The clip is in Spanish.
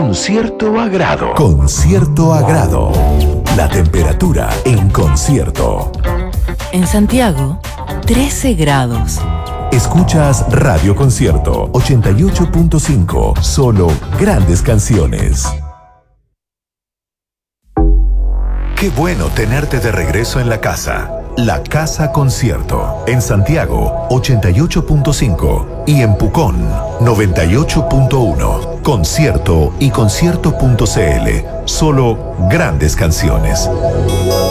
Con cierto agrado. Con cierto agrado. La temperatura en Concierto. En Santiago, 13 grados. Escuchas Radio Concierto 88.5. Solo grandes canciones. Qué bueno tenerte de regreso en la casa. La Casa Concierto. En Santiago, 88.5. Y en Pucón, 98.1. Concierto y concierto.cl. Solo grandes canciones.